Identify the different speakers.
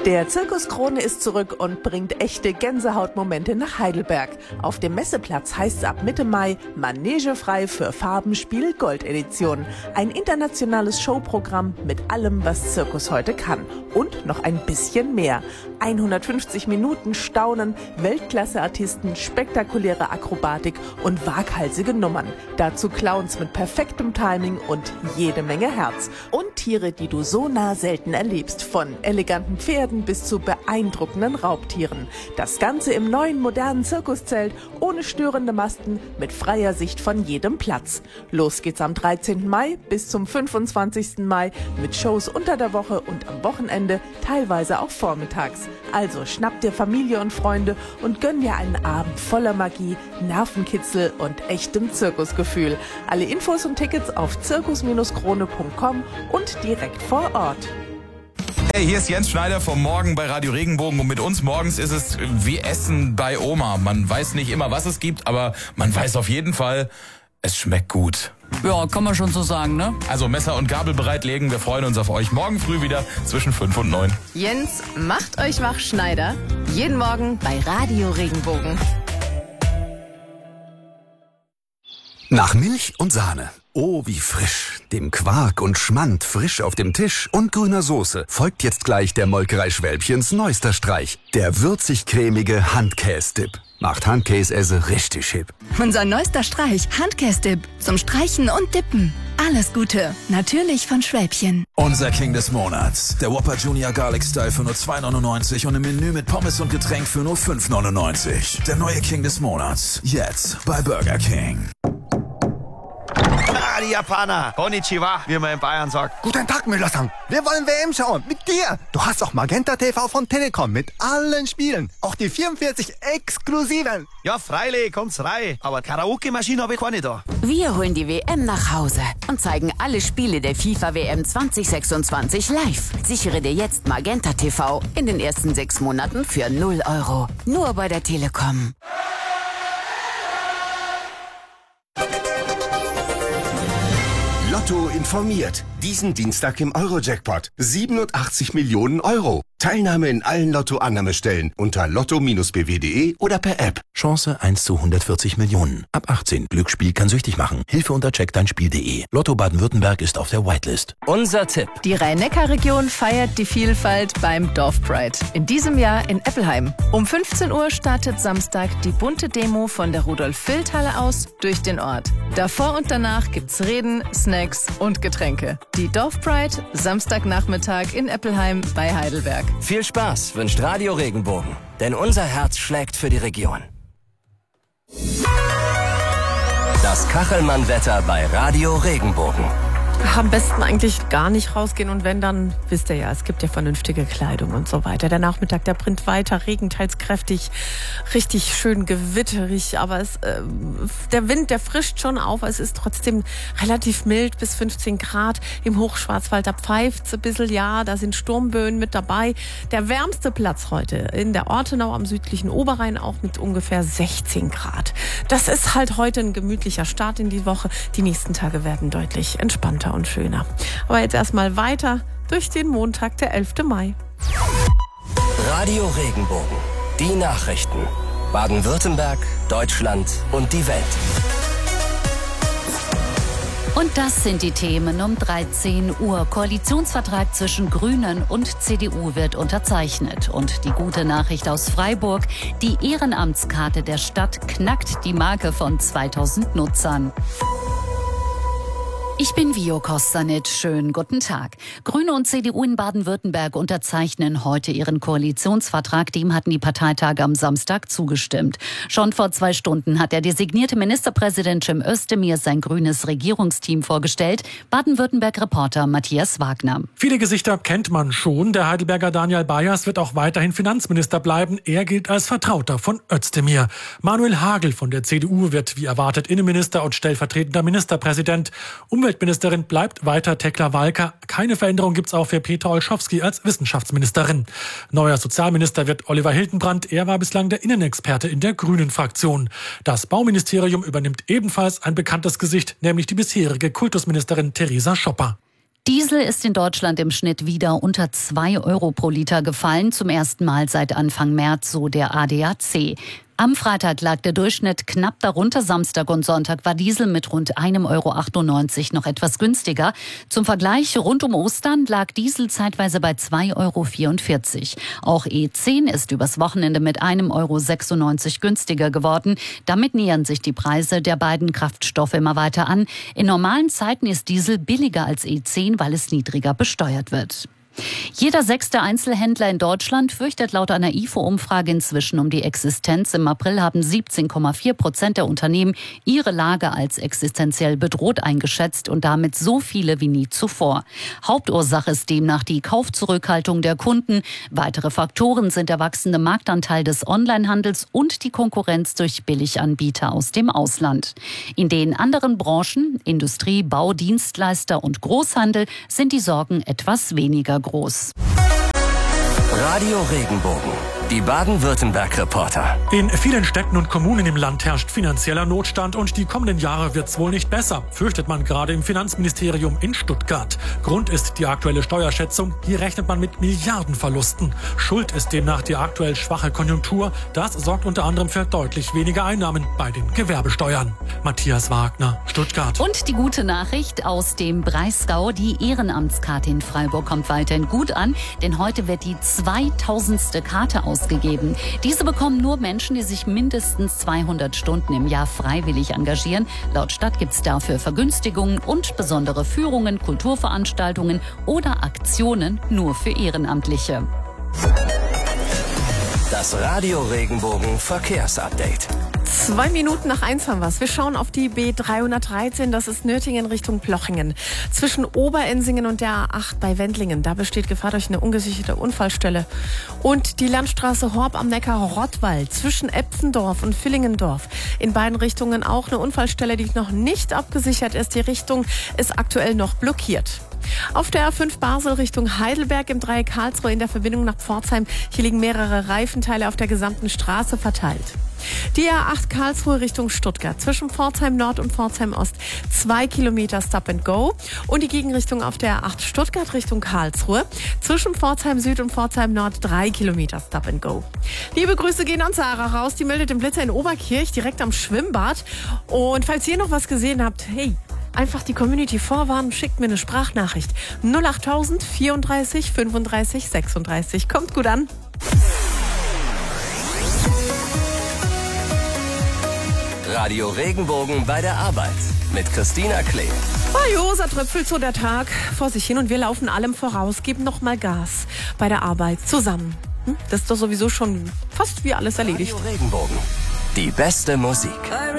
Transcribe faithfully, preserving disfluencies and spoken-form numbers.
Speaker 1: Der Zirkus Krone ist zurück und bringt echte Gänsehautmomente nach Heidelberg. Auf dem Messeplatz heißt es ab Mitte Mai Manegefrei für Farbenspiel Goldedition. Ein internationales Showprogramm mit allem, was Zirkus heute kann. Und noch ein bisschen mehr. hundertfünfzig Minuten Staunen, Weltklasse-Artisten, spektakuläre Akrobatik und waghalsige Nummern. Dazu Clowns mit perfektem Timing und jede Menge Herz. Und Tiere, die du so nah selten erlebst. Von eleganten Pferden bis zu beeindruckenden Raubtieren. Das Ganze im neuen modernen Zirkuszelt, ohne störende Masten, mit freier Sicht von jedem Platz. Los geht's am dreizehnten Mai bis zum fünfundzwanzigsten Mai mit Shows unter der Woche und am Wochenende, teilweise auch vormittags. Also schnapp dir Familie und Freunde und gönn dir einen Abend voller Magie, Nervenkitzel und echtem Zirkusgefühl. Alle Infos und Tickets auf zirkus krone punkt com und direkt vor Ort.
Speaker 2: Hey, hier ist Jens Schneider vom Morgen bei Radio Regenbogen und mit uns morgens ist es wie Essen bei Oma. Man weiß nicht immer, was es gibt, aber man weiß auf jeden Fall, es schmeckt gut.
Speaker 3: Ja, kann man schon so sagen, ne?
Speaker 2: Also Messer und Gabel bereitlegen, wir freuen uns auf euch morgen früh wieder zwischen fünf und neun.
Speaker 4: Jens, macht euch wach, Schneider. Jeden Morgen bei Radio Regenbogen.
Speaker 5: Nach Milch und Sahne. Oh, wie frisch. Dem Quark und Schmand frisch auf dem Tisch und grüner Soße folgt jetzt gleich der Molkerei Schwälbchens neuester Streich. Der würzig-cremige Handkäse-Dip. Macht Handkäse richtig hip.
Speaker 6: Unser neuester Streich, Handkäse-Dip. Zum Streichen und Dippen. Alles Gute. Natürlich von Schwälbchen.
Speaker 7: Unser King des Monats. Der Whopper Junior Garlic Style für nur zwei neunundneunzig und im Menü mit Pommes und Getränk für nur fünf neunundneunzig. Der neue King des Monats. Jetzt bei Burger King.
Speaker 8: Ah, die Japaner. Konnichiwa, wie man in Bayern sagt.
Speaker 9: Guten Tag, Müller-san. Wir wollen W M schauen. Mit dir. Du hast auch Magenta T V von Telekom mit allen Spielen. Auch die vierundvierzig exklusiven.
Speaker 8: Ja, freilich, kommt's rein. Aber Karaoke-Maschine habe ich keine da.
Speaker 10: Wir holen die W M nach Hause und zeigen alle Spiele der FIFA W M zwanzig sechsundzwanzig live. Sichere dir jetzt Magenta T V in den ersten sechs Monaten für null Euro. Nur bei der Telekom.
Speaker 11: Lotto informiert. Diesen Dienstag im Euro-Jackpot. siebenundachtzig Millionen Euro. Teilnahme in allen Lotto-Annahmestellen unter lotto b w punkt de oder per App.
Speaker 12: Chance eins zu hundertvierzig Millionen. Ab achtzehn. Glücksspiel kann süchtig machen. Hilfe unter check dein spiel punkt de. Lotto Baden-Württemberg ist auf der Whitelist.
Speaker 13: Unser Tipp. Die Rhein-Neckar-Region feiert die Vielfalt beim Dorfpride. In diesem Jahr in Eppelheim. Um fünfzehn Uhr startet Samstag die bunte Demo von der Rudolf-Vildt-Halle aus durch den Ort. Davor und danach gibt's Reden, Snacks und Getränke. Die Dorfpride, Samstagnachmittag in Eppelheim bei Heidelberg.
Speaker 14: Viel Spaß wünscht Radio Regenbogen, denn unser Herz schlägt für die Region. Das Kachelmann-Wetter bei Radio Regenbogen.
Speaker 15: Am besten eigentlich gar nicht rausgehen und wenn, dann wisst ihr ja, es gibt ja vernünftige Kleidung und so weiter. Der Nachmittag, der bringt weiter, Regen teils kräftig, richtig schön gewitterig, aber es, äh, der Wind, der frischt schon auf. Es ist trotzdem relativ mild, bis fünfzehn Grad. Im Hochschwarzwald, da pfeift's ein bisschen, ja, da sind Sturmböen mit dabei. Der wärmste Platz heute in der Ortenau am südlichen Oberrhein, auch mit ungefähr sechzehn Grad. Das ist halt heute ein gemütlicher Start in die Woche. Die nächsten Tage werden deutlich entspannter und schöner. Aber jetzt erstmal weiter durch den Montag, der elften Mai.
Speaker 14: Radio Regenbogen. Die Nachrichten. Baden-Württemberg, Deutschland und die Welt.
Speaker 16: Und das sind die Themen um dreizehn Uhr. Koalitionsvertrag zwischen Grünen und C D U wird unterzeichnet. Und die gute Nachricht aus Freiburg: Die Ehrenamtskarte der Stadt knackt die Marke von zweitausend Nutzern. Ich bin Vio Kostanic. Schönen guten Tag. Grüne und C D U in Baden-Württemberg unterzeichnen heute ihren Koalitionsvertrag. Dem hatten die Parteitage am Samstag zugestimmt. Schon vor zwei Stunden hat der designierte Ministerpräsident Cem Özdemir sein grünes Regierungsteam vorgestellt. Baden-Württemberg-Reporter Matthias Wagner.
Speaker 17: Viele Gesichter kennt man schon. Der Heidelberger Daniel Bayers wird auch weiterhin Finanzminister bleiben. Er gilt als Vertrauter von Özdemir. Manuel Hagel von der C D U wird wie erwartet Innenminister und stellvertretender Ministerpräsident. Umweltministerin bleibt weiter Tekla Walker. Keine Veränderung gibt's auch für Petra Olschowski als Wissenschaftsministerin. Neuer Sozialminister wird Oliver Hildenbrand. Er war bislang der Innenexperte in der Grünen-Fraktion. Das Bauministerium übernimmt ebenfalls ein bekanntes Gesicht, nämlich die bisherige Kultusministerin Theresa Schopper.
Speaker 16: Diesel ist in Deutschland im Schnitt wieder unter zwei Euro pro Liter gefallen, zum ersten Mal seit Anfang März, so der A D A C. Am Freitag lag der Durchschnitt knapp darunter. Samstag und Sonntag war Diesel mit rund ein Euro achtundneunzig noch etwas günstiger. Zum Vergleich, rund um Ostern lag Diesel zeitweise bei zwei Euro vierundvierzig. Auch E zehn ist übers Wochenende mit ein Euro sechsundneunzig günstiger geworden. Damit nähern sich die Preise der beiden Kraftstoffe immer weiter an. In normalen Zeiten ist Diesel billiger als E zehn, weil es niedriger besteuert wird. Jeder sechste Einzelhändler in Deutschland fürchtet laut einer I F O-Umfrage inzwischen um die Existenz. Im April haben siebzehn Komma vier Prozent der Unternehmen ihre Lage als existenziell bedroht eingeschätzt und damit so viele wie nie zuvor. Hauptursache ist demnach die Kaufzurückhaltung der Kunden. Weitere Faktoren sind der wachsende Marktanteil des Onlinehandels und die Konkurrenz durch Billiganbieter aus dem Ausland. In den anderen Branchen, Industrie, Bau, Dienstleister und Großhandel, sind die Sorgen etwas weniger groß.
Speaker 14: Radio Regenbogen, die Baden-Württemberg-Reporter.
Speaker 17: In vielen Städten und Kommunen im Land herrscht finanzieller Notstand und die kommenden Jahre wird's wohl nicht besser, fürchtet man gerade im Finanzministerium in Stuttgart. Grund ist die aktuelle Steuerschätzung. Hier rechnet man mit Milliardenverlusten. Schuld ist demnach die aktuell schwache Konjunktur. Das sorgt unter anderem für deutlich weniger Einnahmen bei den Gewerbesteuern. Matthias Wagner, Stuttgart.
Speaker 16: Und die gute Nachricht aus dem Breisgau. Die Ehrenamtskarte in Freiburg kommt weiterhin gut an, denn heute wird die zweitausendste Karte ausgegeben. Diese bekommen nur Menschen, die sich mindestens zweihundert Stunden im Jahr freiwillig engagieren. Laut Stadt gibt es dafür Vergünstigungen und besondere Führungen, Kulturveranstaltungen oder Aktionen nur für Ehrenamtliche.
Speaker 14: Das Radio Regenbogen Verkehrsupdate.
Speaker 15: Zwei Minuten nach eins haben wir's. Wir schauen auf die B dreihundertdreizehn, das ist Nürtingen Richtung Plochingen. Zwischen Oberensingen und der A acht bei Wendlingen, da besteht Gefahr durch eine ungesicherte Unfallstelle. Und die Landstraße Horb am Neckar-Rottwald zwischen Epfendorf und Villingendorf. In beiden Richtungen auch eine Unfallstelle, die noch nicht abgesichert ist. Die Richtung ist aktuell noch blockiert. Auf der A fünf Basel Richtung Heidelberg im Dreieck Karlsruhe in der Verbindung nach Pforzheim. Hier liegen mehrere Reifenteile auf der gesamten Straße verteilt. Die A acht Karlsruhe Richtung Stuttgart zwischen Pforzheim Nord und Pforzheim Ost zwei Kilometer Stop and Go und die Gegenrichtung auf der A acht Stuttgart Richtung Karlsruhe zwischen Pforzheim Süd und Pforzheim Nord drei Kilometer Stop and Go. Liebe Grüße gehen an Sarah raus, die meldet den Blitzer in Oberkirch direkt am Schwimmbad. Und falls ihr noch was gesehen habt, hey, einfach die Community vorwarnen, schickt mir eine Sprachnachricht. null achttausend vierunddreißig fünfunddreißig sechsunddreißig. Kommt gut an.
Speaker 14: Radio Regenbogen bei der Arbeit mit Christina Klee.
Speaker 15: Oh Josa tröpfelt so der Tag vor sich hin und wir laufen allem voraus, geben noch mal Gas bei der Arbeit zusammen. Hm? Das ist doch sowieso schon fast wie alles erledigt.
Speaker 14: Radio Regenbogen, die beste Musik.